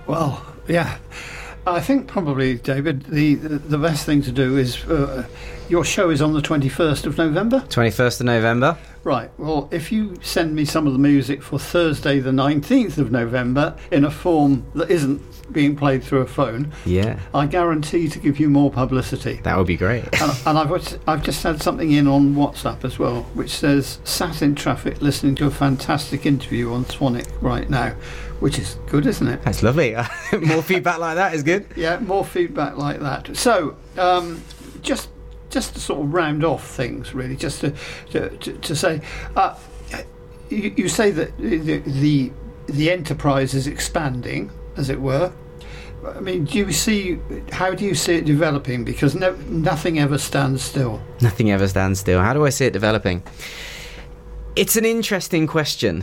Well, yeah. I think probably, David, the best thing to do is your show is on the 21st of November. 21st of November. Right. Well, if you send me some of the music for Thursday, the 19th of November, in a form that isn't being played through a phone, I guarantee to give you more publicity. That would be great. And I've just had something in on WhatsApp as well, which says, sat in traffic listening to a fantastic interview on Sonic right now, which is good, isn't it? That's lovely. More feedback like that is good. Yeah, more feedback like that. So, just to sort of round off things, really, just to say, you say that the enterprise is expanding, as it were. I mean, how do you see it developing? Because nothing ever stands still. Nothing ever stands still. How do I see it developing? It's an interesting question.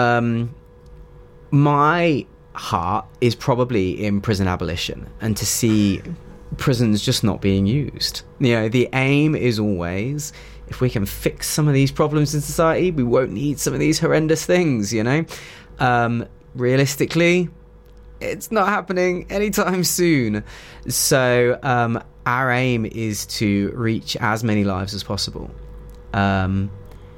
My heart is probably in prison abolition, and to see prisons just not being used. The aim is always, if we can fix some of these problems in society, we won't need some of these horrendous things, realistically, it's not happening anytime soon. So our aim is to reach as many lives as possible, and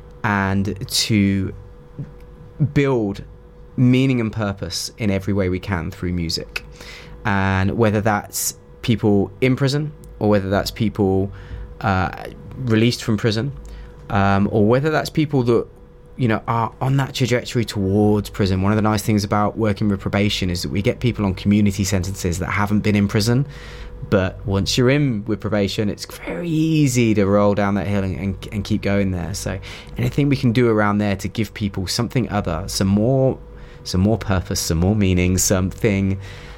to build meaning and purpose in every way we can through music. And whether that's people in prison, or whether that's people released from prison, or whether that's people that are on that trajectory towards prison. One of the nice things about working with probation is that we get people on community sentences that haven't been in prison, but once you're in with probation, it's very easy to roll down that hill and keep going there. So anything we can do around there to give people something other, some more purpose, some more meaning, something.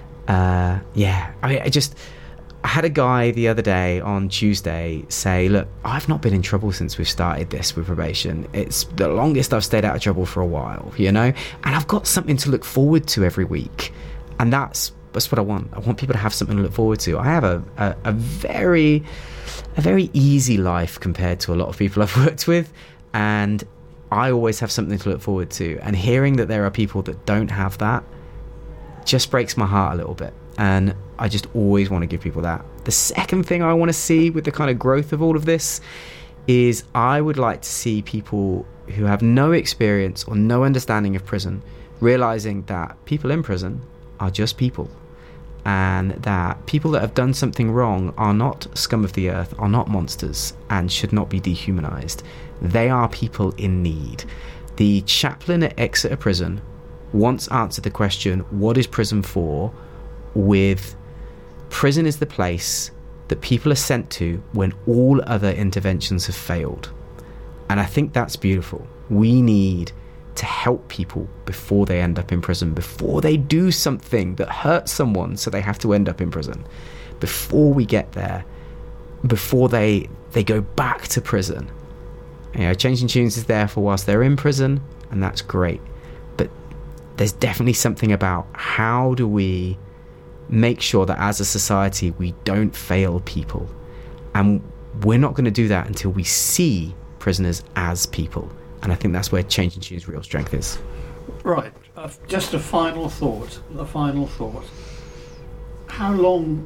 I had a guy the other day on Tuesday say, look, I've not been in trouble since we've started this with probation. It's the longest I've stayed out of trouble for a while, and I've got something to look forward to every week. And that's what I want. I want people to have something to look forward to. I have a very easy life compared to a lot of people I've worked with, and I always have something to look forward to. And hearing that there are people that don't have that just breaks my heart a little bit. And I just always want to give people that. The second thing I want to see with the kind of growth of all of this is I would like to see people who have no experience or no understanding of prison realizing that people in prison are just people, and that people that have done something wrong are not scum of the earth, are not monsters, and should not be dehumanized. They are people in need. The chaplain at Exeter Prison once answered the question, what is prison for? With, prison is the place that people are sent to when all other interventions have failed. And I think that's beautiful. We need to help people before they end up in prison, before they do something that hurts someone so they have to end up in prison, before we get there, before they go back to prison. Changing Tunes is there for whilst they're in prison, and that's great. But there's definitely something about how do we make sure that as a society we don't fail people, and we're not going to do that until we see prisoners as people. And I think that's where Changing Tunes' real strength is. Right. Just a final thought. How long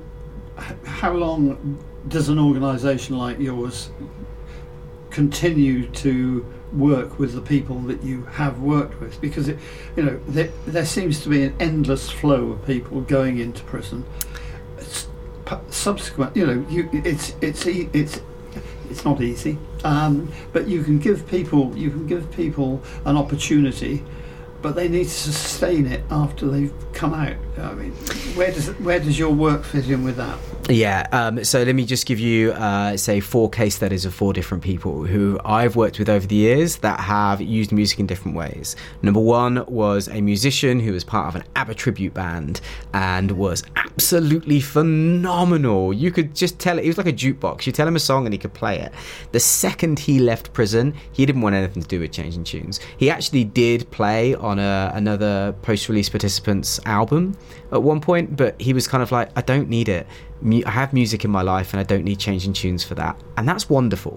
does an organisation like yours continue to work with the people that you have worked with? Because there seems to be an endless flow of people going into prison. Subsequent, it's not easy, but you can give people an opportunity, but they need to sustain it after they've come out. I mean, where does your work fit in with that? Yeah, so let me just give you, say, 4 case studies of 4 different people who I've worked with over the years that have used music in different ways. Number 1 was a musician who was part of an ABBA tribute band and was absolutely phenomenal. You could just tell it, he was like a jukebox. You tell him a song and he could play it. The second he left prison, he didn't want anything to do with Changing Tunes. He actually did play on another post-release participants album at one point, but he was kind of like, I don't need it. I have music in my life and I don't need Changing Tunes for that. And that's wonderful.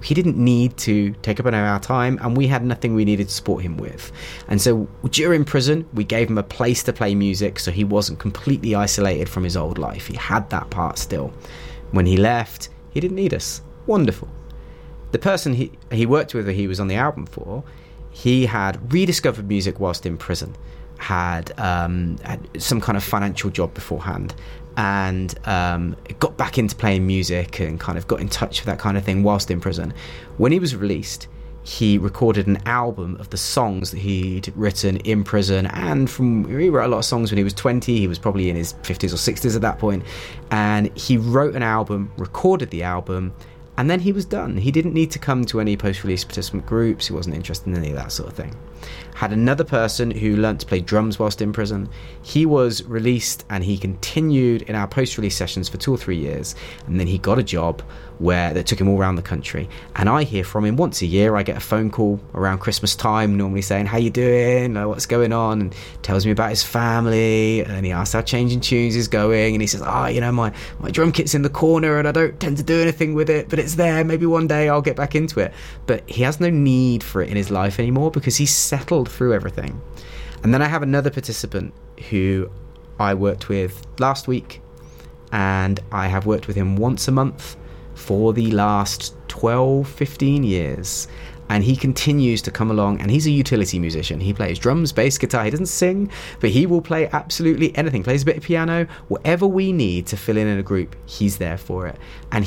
he didn't need to take up any of our time, and we had nothing we needed to support him with. And so during prison, we gave him a place to play music so he wasn't completely isolated from his old life. He had that part still. When he left, he didn't need us. Wonderful. The person he worked with, he was on the album for, he had rediscovered music whilst in prison, had some kind of financial job beforehand, and got back into playing music and kind of got in touch with that kind of thing whilst in prison. When he was released, he recorded an album of the songs that he'd written in prison, and he wrote a lot of songs when he was 20. He was probably in his 50s or 60s at that point, and he wrote an album, recorded the album, and then he was done. He didn't need to come to any post-release participant groups. He wasn't interested in any of that sort of thing. Had another person who learnt to play drums whilst in prison. He was released and he continued in our post-release sessions for 2 or 3 years, and then he got a job that took him all around the country. And I hear from him once a year. I get a phone call around Christmas time, normally saying, "How you doing? What's going on?" And tells me about his family, and he asks how Changing Tunes is going, and he says, my drum kit's in the corner and I don't tend to do anything with it, but it's there. Maybe one day I'll get back into it. But he has no need for it in his life anymore because he's settled through everything. And then I have another participant who I worked with last week, and I have worked with him once a month for the last 12-15 years, and he continues to come along, and he's a utility musician. He plays drums, bass, guitar. He doesn't sing, but he will play absolutely anything. Plays a bit of piano. Whatever we need to fill in a group, he's there for it. And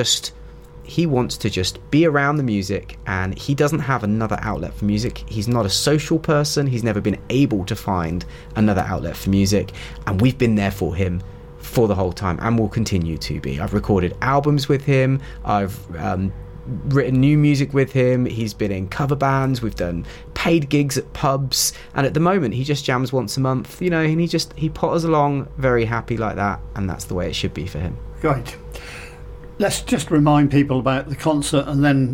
he wants to just be around the music, and he doesn't have another outlet for music. He's not a social person. He's never been able to find another outlet for music, and we've been there for him for the whole time, and will continue to be. I've recorded albums with him. I've written new music with him. He's been in cover bands. We've done paid gigs at pubs, and at the moment he just jams once a month, and he potters along very happy like that, and that's the way it should be for him. Right. Let's just remind people about the concert, and then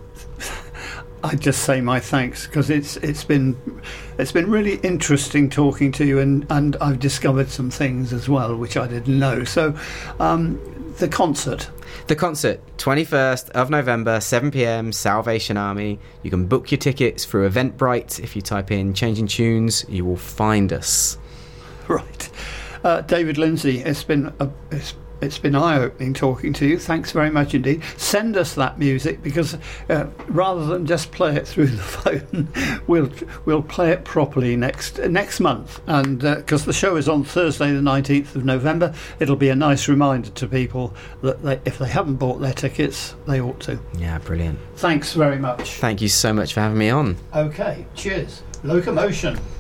I just say my thanks, because it's been really interesting talking to you, and I've discovered some things as well which I didn't know. So the concert 21st of November, 7 p.m, Salvation Army. You can book your tickets through Eventbrite. If you type in Changing Tunes, you will find us. Right. David Lindsay, it's been eye-opening talking to you. Thanks very much indeed. Send us that music, because rather than just play it through the phone, we'll play it properly next month. And because the show is on Thursday the 19th of November, it'll be a nice reminder to people that if they haven't bought their tickets, they ought to. Yeah, brilliant. Thanks very much. Thank you so much for having me on. Okay, cheers. Locomotion.